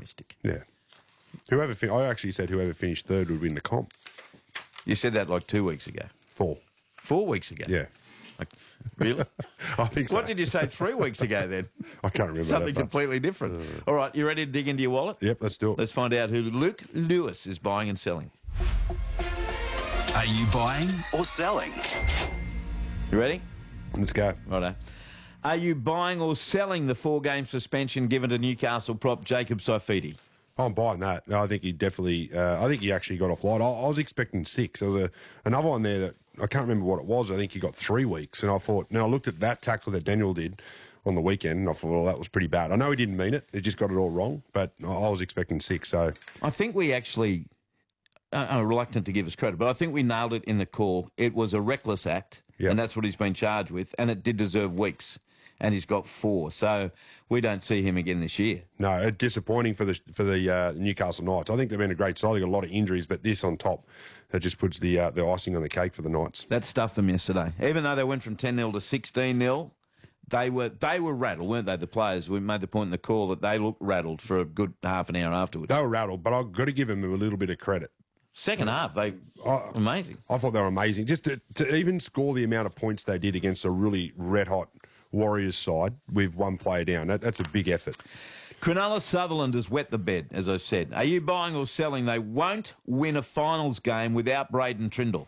optimistic. Yeah. I actually said whoever finished third would win the comp. You said that like 2 weeks ago. 4 weeks ago? Yeah. Like, really? I think so. What did you say 3 weeks ago then? I can't remember. Something completely different. All right, you ready to dig into your wallet? Yep, let's do it. Let's find out who Luke Lewis is buying and selling. Are you buying or selling? You ready? Let's go. Righto. Are you buying or selling the 4-game suspension given to Newcastle prop Jacob Saifiti? I'm buying that. No, I think he definitely. I think he actually got off light. I was expecting 6. There was another one there that I can't remember what it was. I think he got 3 weeks, and I thought. Now I looked at that tackle that Daniel did on the weekend, and I thought, well, that was pretty bad. I know he didn't mean it; he just got it all wrong. But I was expecting 6. So I think we actually are reluctant to give us credit, but I think we nailed it in the call. It was a reckless act, and that's what he's been charged with, and it did deserve weeks. And he's got 4, so we don't see him again this year. No, disappointing for the Newcastle Knights. I think they've been a great side. They've got a lot of injuries, but this on top, that just puts the icing on the cake for the Knights. That stuffed them yesterday. Even though they went from 10-0 to 16-0, they were rattled, weren't they? The players. We made the point in the call that they looked rattled for a good half an hour afterwards. They were rattled, but I've got to give them a little bit of credit. Second half, amazing. I thought they were amazing. Just to even score the amount of points they did against a really red-hot Warriors side with one player down. That's a big effort. Cronulla Sutherland has wet the bed, as I said. Are you buying or selling? They won't win a finals game without Braden Trindle.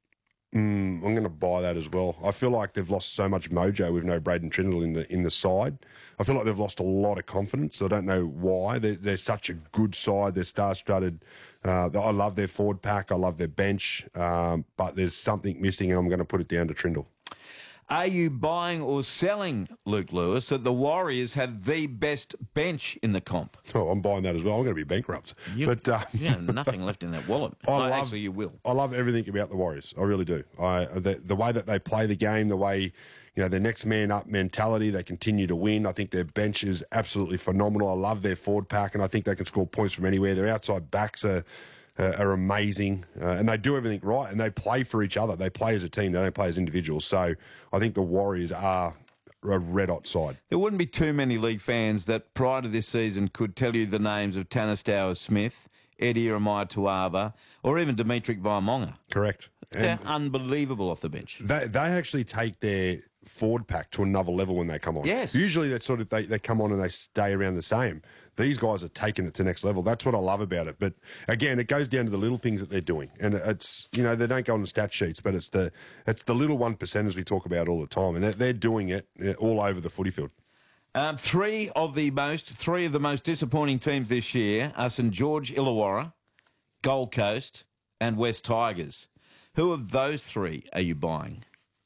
I'm going to buy that as well. I feel like they've lost so much mojo with no Braden Trindle in the side. I feel like they've lost a lot of confidence. I don't know why. They're such a good side. They're star-studded. I love their forward pack. I love their bench. But there's something missing, and I'm going to put it down to Trindle. Are you buying or selling, Luke Lewis, that the Warriors have the best bench in the comp? Oh, I'm buying that as well. I'm going to be bankrupt. Nothing left in that wallet. Actually, you will. I love everything about the Warriors. I really do. The way that they play the game, the way, their next man up mentality, they continue to win. I think their bench is absolutely phenomenal. I love their forward pack, and I think they can score points from anywhere. Their outside backs are amazing, and they do everything right, and they play for each other. They play as a team. They don't play as individuals. So I think the Warriors are a red-hot side. There wouldn't be too many league fans that prior to this season could tell you the names of Tanis Towers-Smith, Eddie Jeremiah Tuava, or even Dimitri Vaimonga. Correct. They're unbelievable off the bench. They actually take their forward pack to another level when they come on. Yes. Usually that sort of they come on and they stay around the same. These guys are taking it to the next level. That's what I love about it. But again, it goes down to the little things that they're doing. And it's, they don't go on the stat sheets, but it's the little 1%ers we talk about all the time. And they're doing it all over the footy field. Three of the most disappointing teams this year are St George Illawarra, Gold Coast, and West Tigers. Who of those 3 are you buying?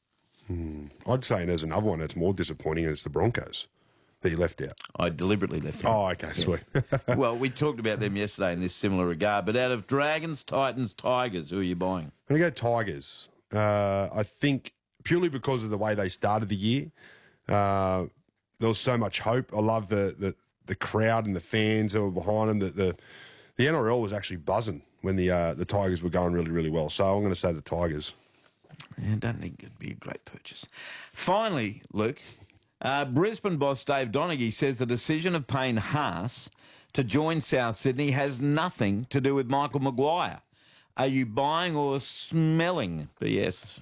I'd say there's another one that's more disappointing, and it's the Broncos that you left out. I deliberately left out. Oh, okay, sweet. Well, we talked about them yesterday in this similar regard, but out of Dragons, Titans, Tigers, who are you buying? I'm going to go Tigers. I think purely because of the way they started the year, there was so much hope. I love the crowd and the fans that were behind them. The NRL was actually buzzing when the Tigers were going really, really well. So I'm going to say the Tigers. I don't think it'd be a great purchase. Finally, Luke, Brisbane boss Dave Donaghy says the decision of Payne Haas to join South Sydney has nothing to do with Michael Maguire. Are you buying or smelling BS?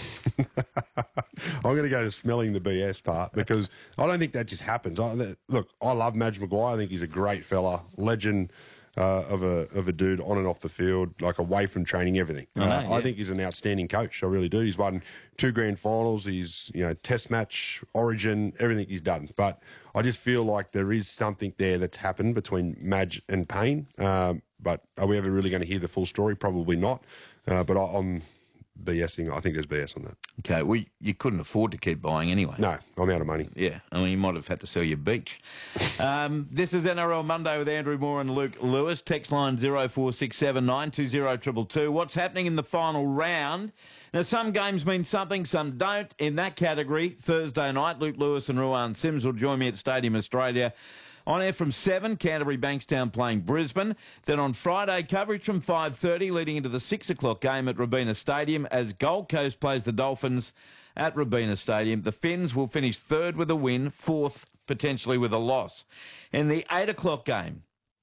I'm going to go to smelling the BS part because I don't think that just happens. Look, I love Madge Maguire. I think he's a great fella, legend of a dude on and off the field, like away from training, everything. I think he's an outstanding coach. I really do. He's won 2 grand finals. He's, test match, origin, everything he's done. But I just feel like there is something there that's happened between Madge and Payne. But are we ever really going to hear the full story? Probably not. But I'm BSing. I think there's BS on that. Okay, well, you couldn't afford to keep buying anyway. No, I'm out of money. Yeah, you might have had to sell your beach. This is NRL Monday with Andrew Moore and Luke Lewis. Text line 0467 920 222. What's happening in the final round? Now, some games mean something, some don't. In that category, Thursday night, Luke Lewis and Ruan Sims will join me at Stadium Australia. On air from 7, Canterbury Bankstown playing Brisbane. Then on Friday, coverage from 5:30 leading into the 6 o'clock game at Robina Stadium as Gold Coast plays the Dolphins at Robina Stadium. The Finns will finish 3rd with a win, 4th potentially with a loss. In the 8 o'clock game,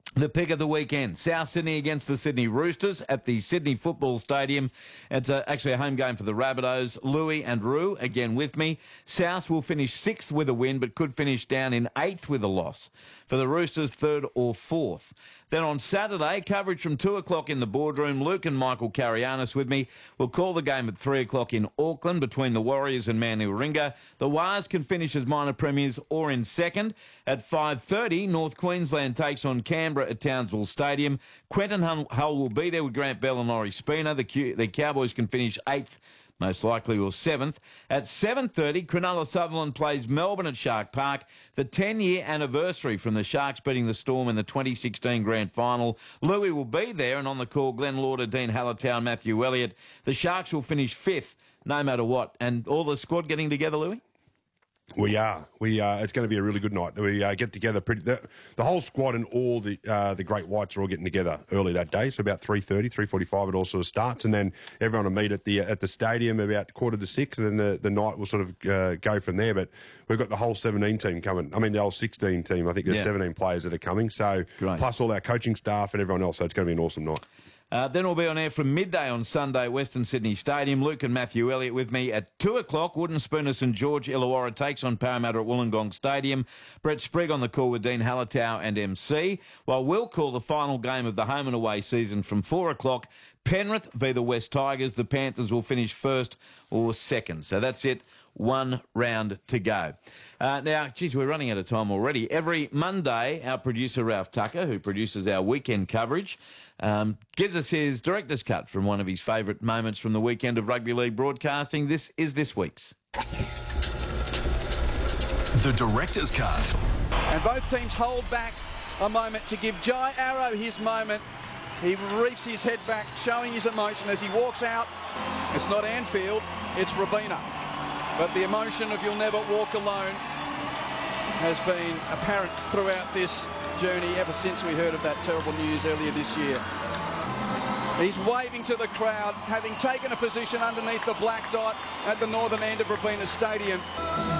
The pick of the weekend, South Sydney against the Sydney Roosters at the Sydney Football Stadium. It's actually a home game for the Rabbitohs. Louis and Roo, again with me. South will finish 6th with a win, but could finish down in 8th with a loss. For the Roosters, 3rd or 4th. Then on Saturday, coverage from 2 o'clock in the boardroom. Luke and Michael Carianis with me. We'll call the game at 3 o'clock in Auckland between the Warriors and Manu Warringah. The Wars can finish as minor premiers or in second. At 5:30, North Queensland takes on Canberra at Townsville Stadium. Quentin Hull will be there with Grant Bell and Laurie Spina. The Cowboys can finish 8th. Most likely, or 7th. At 7:30, Cronulla Sutherland plays Melbourne at Shark Park. The 10-year anniversary from the Sharks beating the Storm in the 2016 Grand Final. Louis will be there, and on the call, Glenn Lauder, Dean Hallertown, Matthew Elliott. The Sharks will finish 5th, no matter what. And all the squad getting together, Louis? We are. It's going to be a really good night. We get together the whole squad and all the Great Whites are all getting together early that day. So about 3:30, 3:45 it all sort of starts, and then everyone will meet at the stadium about 5:45, and then the night will sort of go from there. But we've got the whole 17 team coming. I mean, the whole 16 team. I think there's 17 players that are coming. So great. Plus all our coaching staff and everyone else. So it's going to be an awesome night. Then we'll be on air from midday on Sunday at Western Sydney Stadium. Luke and Matthew Elliott with me at 2 o'clock. Wooden Spooners St George Illawarra takes on Parramatta at Wollongong Stadium. Brett Sprigg on the call with Dean Hallertow and MC. While we'll call the final game of the home and away season from 4 o'clock. Penrith v the West Tigers. The Panthers will finish 1st or 2nd. So that's it. 1 round to go. Now, geez, we're running out of time already. Every Monday, our producer, Ralph Tucker, who produces our weekend coverage, gives us his director's cut from one of his favourite moments from the weekend of rugby league broadcasting. This is this week's. The director's cut. And both teams hold back a moment to give Jai Arrow his moment. He reefs his head back, showing his emotion as he walks out. It's not Anfield, it's Robina. But the emotion of You'll Never Walk Alone has been apparent throughout this journey ever since we heard of that terrible news earlier this year. He's waving to the crowd, having taken a position underneath the black dot at the northern end of Robina Stadium.